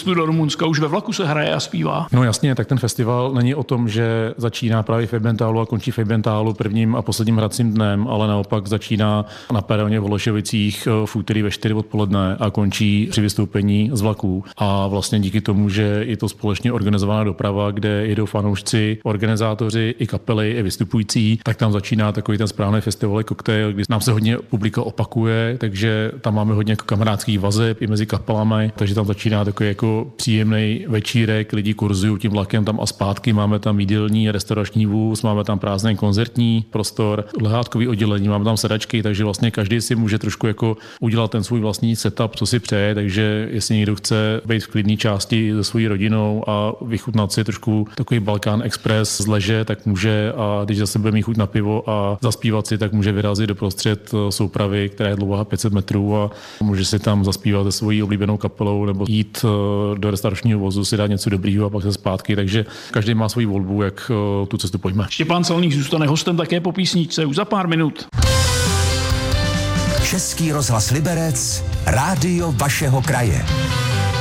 cestu do Rumunska už ve vlaku se hraje a zpívá. No jasně, tak ten festival není o tom, že začíná právě v Embentalu a končí v Embentalu prvním a posledním hracím dnem, ale naopak začíná na peroně v Holešovicích v úterý ve 4 odpoledne a končí při vystoupení z vlaků. A vlastně díky tomu, že je to společně organizovaná doprava, kde jedou fanoušci, organizátoři i kapely, i vystupující, tak tam začíná takový ten správný festival koktejl, kdy nám se hodně publika opakuje, takže tam máme hodně jako kamarádských vazeb i mezi kapelami, takže tam začíná takový jako příjemný večírek, lidi kurzují tím vlakem tam a zpátky, máme tam jídelní, restaurační vůz, máme tam prázdný koncertní prostor, lehátkový oddělení, máme tam sedačky, takže vlastně každý si může trošku jako udělat ten svůj vlastní setup, co si přeje, takže jestli někdo chce být v klidné části se svojí rodinou a vychutnat si trošku takový Balkán Express z leže, tak může, a když zase bude mít chuť na pivo a zaspívat si, tak může vyrazit doprostřed soupravy, která je dlouhá 500 metrů a může si tam zaspívat se svojí oblíbenou kapelou nebo jít do restauračního vozu, si dát něco dobrýho a pak se zpátky, takže každý má svoji volbu, jak tu cestu pojme. Štěpán Salník zůstane hostem také po písničce už za pár minut. Český rozhlas Liberec, rádio vašeho kraje.